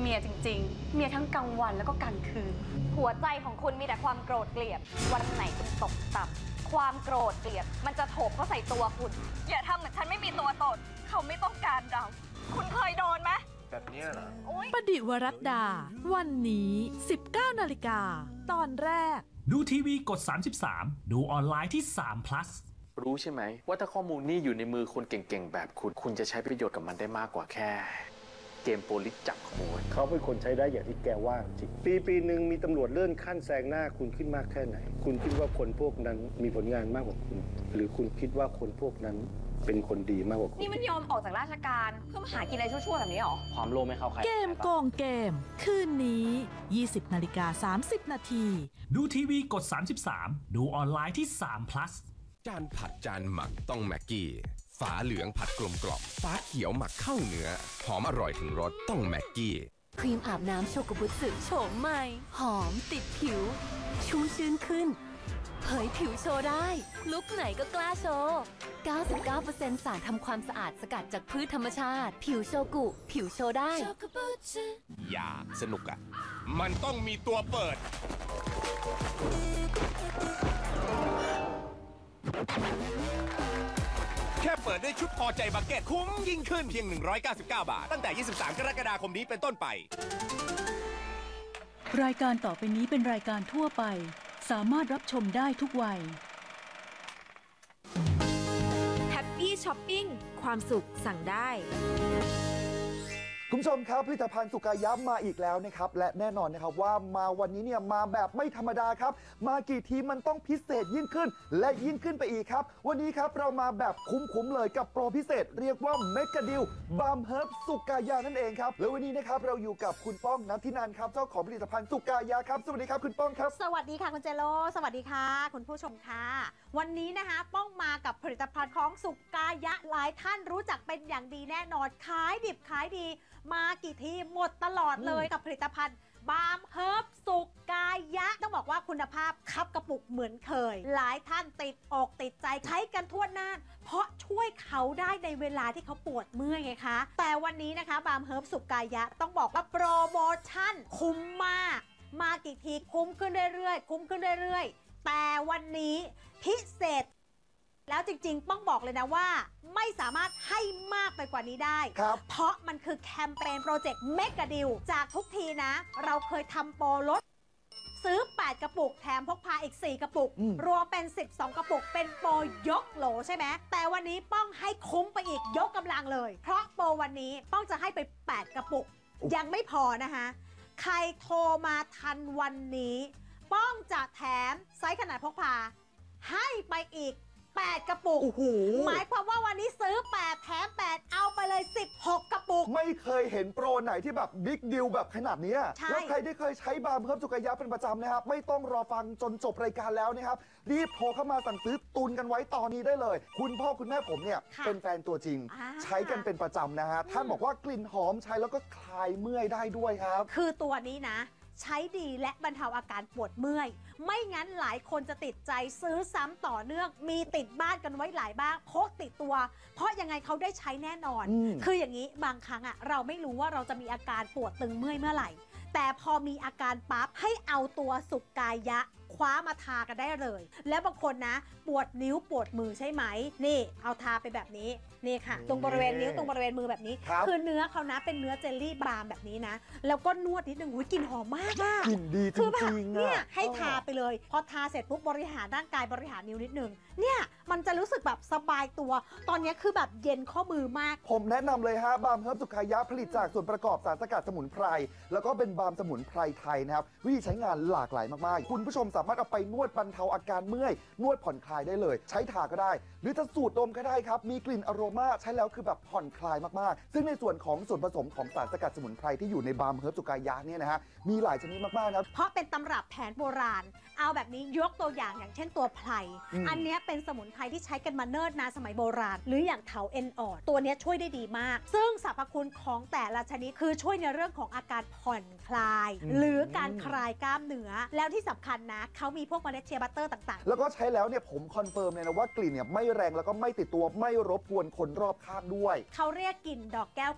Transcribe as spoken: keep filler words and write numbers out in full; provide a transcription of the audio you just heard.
มียจริงๆเมียทั้งกลางวันแล้วก็กลางคืนหัวใจของคุณมีแต่ความโกรธเกลียดวันไหนคุณตกต่ำความโกรธเกลียดมันจะโถมเข้าใส่ตัวคุณอย่าทำเหมือนฉันไม่มีตัวตนเขาไม่ต้องการเราคุณเคยโดนไหมแบบนี้เหรอประดิวรัตดาวันนี้ สิบเก้านาฬิกาตอนแรกดูทีวีกดสามสิบสามดูออนไลน์ที่สาม plus รู้ใช่ไหมว่าถ้าข้อมูลนี่อยู่ในมือคนเก่งๆแบบคุณคุณจะใช้ประโยชน์กับมันได้มากกว่าแค่เกมโปลิสจับขโมยเขาเป็นคนใช้ได้อย่างที่แกว่าจริงปีปีหนึ่งมีตำรวจเลื่อนขั้นแซงหน้าคุณขึ้นมากแค่ไหนคุณคิดว่าคนพวกนั้นมีผลงานมากกว่าคุณหรือคุณคิดว่าคนพวกนั้นเป็นคนดีมากกว่าคุณนี่มันยอมออกจากราชการเพื่อมาหากินอะไรชั่วๆแบบนี้หรอความโลภไม่เข้าใครเกมโกงเกมคืนนี้ ยี่สิบนาฬิกาสามสิบนาทีดูทีวีกดสามสิบสามดูออนไลน์ที่สาม plus จานผัดจานหมักต้องแม็กกี้ฝาเหลืองผัดกลมกล่อมฟ้าเขียวหมักเข้าเนื้อหอมอร่อยถึงรสต้องแม็กกี้ครีมอาบน้ำโชกุบุสึโฉมใหม่หอมติดผิวชุ่มชื้นขึ้นเผยผิวโชว์ได้ลุคไหนก็กล้าโชว์ เก้าสิบเก้าเปอร์เซ็นต์ สารทำความสะอาดสกัดจากพืชธรรมชาติผิวโชกุผิวโชว์ได้อยากสนุกอ่ะมันต้องมีตัวเปิดแค่เปิดด้วยชุดพอใจบักเก็ตคุ้มยิ่งขึ้นเพียงหนึ่งร้อยเก้าสิบเก้าบาทตั้งแต่ยี่สิบสามกรกฎาคมนี้เป็นต้นไปรายการต่อไปนี้เป็นรายการทั่วไปสามารถรับชมได้ทุกวัยแฮปปี้ช้อปปิ้งความสุขสั่งได้คุณผู้ชมครับผลิตภัณฑ์สุกายะมาอีกแล้วนะครับและแน่นอนนะครับว่ามาวันนี้เนี่ยมาแบบไม่ธรรมดาครับมากี่ทีมันต้องพิเศษยิ่งขึ้นและยิ่งขึ้นไปอีกครับวันนี้ครับเรามาแบบคุ้มๆเลยกับโปรพิเศษเรียกว่าเมกะดิลบามเฮิร์บสุกายะนั่นเองครับแล้ววันนี้นะครับเราอยู่กับคุณป้องณัฐินันท์ครับเจ้าของผลิตภัณฑ์สุกายะครับสวัสดีครับคุณป้องครับสวัสดีค่ะคุณเจโลสวัสดีค่ะคุณผู้ชมค่ะวันนี้นะคะป้องมากับผลิตภัณฑ์ของสุกายะหลายท่านรู้จักเป็นอย่างดีแน่นอนขายดิบขายดีมากี่ทีหมดตลอดเลยกับผลิตภัณฑ์บามเฮิร์บสุกายะต้องบอกว่าคุณภาพคับกระปุกเหมือนเคยหลายท่านติดอกติดใจใช้กันทั่วหน้าเพราะช่วยเขาได้ในเวลาที่เขาปวดเมื่อยไงคะแต่วันนี้นะคะบามเฮิร์บสุกายะต้องบอกว่าโปรโมชั่นคุ้มมากมากี่ทีคุ้มขึ้นเรื่อยๆคุ้มขึ้นเรื่อยๆแต่วันนี้พิเศษแล้วจริงๆต้องบอกเลยนะว่าไม่สามารถให้มากไปกว่านี้ได้เพราะมันคือแคมเปญโปรเจกต์เมกะดิลจากทุกทีนะเราเคยทำโปรลดซื้อแปดกระปุกแถมพกพาอีกสี่กระปุกรวมเป็นสิบสองกระปุกเป็นโปรยกโหลใช่ไหมแต่วันนี้ป้องให้คุ้มไปอีกยกกำลังเลยเพราะโปรวันนี้ป้องจะให้ไปแปดกระปุกยังไม่พอนะคะใครโทรมาทันวันนี้ป้องจะแถมไซส์ขนาดพกพาให้ไปอีกแปดกระปุกหมายความว่าวันนี้ซื้อแปดแถมแปดเอาไปเลยสิบหกกระปุกไม่เคยเห็นโปรไหนที่แบบบิ๊กดิลแบบขนาดนี้แล้วใครที่เคยใช้บามเฮิร์บสุกายะเป็นประจำนะครับไม่ต้องรอฟังจนจบรายการแล้วนะครับรีบโทรเข้ามาสั่งซื้อตุนกันไว้ตอนนี้ได้เลยคุณพ่อคุณแม่ผมเนี่ยเป็นแฟนตัวจริงใช้กันเป็นประจำนะฮะท่านบอกว่ากลิ่นหอมใช้แล้วก็คลายเมื่อยได้ด้วยครับคือตัวนี้นะใช้ดีและบรรเทาอาการปวดเมื่อยไม่งั้นหลายคนจะติดใจซื้อซ้ำต่อเนื่องมีติดบ้านกันไว้หลายบ้างพกติดตัวเพราะยังไงเขาได้ใช้แน่นอนคืออย่างนี้บางครั้งอะเราไม่รู้ว่าเราจะมีอาการปวดตึงเมื่อยเมื่อไหร่แต่พอมีอาการปั๊บให้เอาตัวสุกายะคว้ามาทากันได้เลยแล้วบางคนนะปวดนิ้วปวดมือใช่ไหมนี่เอาทาไปแบบนี้นี่ค่ะตรงบริเวณนิ้วตรงบริเวณมือแบบนี้คือเนื้อเขานะเป็นเนื้อเจลลี่บาล์มแบบนี้นะแล้วก็นวดนิดนึงกลิ่นหอมมากอะกลิ่นดีจริงๆคือแบบเนี่ยให้ทาไปเลยพอทาเสร็จปุ๊บบริหารร่างกายบริหารนิ้วนิดนึงเนี่ยมันจะรู้สึกแบบสบายตัวตอนนี้คือแบบเย็นข้อมือมากผมแนะนำเลยฮะบามเฮิร์บสุกายะผลิตจากส่วนประกอบสารสกัดสมุนไพรแล้วก็เป็นบาล์มสมุนไพรไทยนะครับวิธีใช้งานหลากหลายมากๆคุณผู้ชมสามารถเอาไปนวดบรรเทาอาการเมื่อยนวดผ่อนคลายได้เลยใช้ทาก็ได้หรือจะสูดดมก็ได้ครับมีกลิ่นอโรมาใช้แล้วคือแบบผ่อนคลายมากๆซึ่งในส่วนของส่วนผสมของสารสกัดสมุนไพรที่อยู่ในบามเฮิร์บสุกายะเนี่ยนะฮะมีหลายชนิดมากๆนะเพราะเป็นตำรับแผนโบราณเอาแบบนี้ยกตัวอย่างอย่างเช่นตัวไพรอันนี้เป็นสมุนไพรที่ใช้กันมาเนิ่นนานสมัยโบราณหรืออย่างเถาเอ็นอ่อนตัวนี้ช่วยได้ดีมากซึ่งสรรพคุณของแต่ละชนิดคือช่วยในเรื่องของอาการผ่อนคลายหรือการคลายกล้ามเนื้อแล้วที่สำคัญนะเขามีพวกเมล็ดเชียร์บัตเตอร์ต่างๆแล้วก็ใช้แล้วเนี่ยผมคอนเฟิร์มเลยนะว่ากลิ่นเนี่ยไม่แรงแล้วก็ไม่ติดตัวไม่รบกวนคนรอบข้างด้วยเขาเรียกกลิ่นดอกแก้ว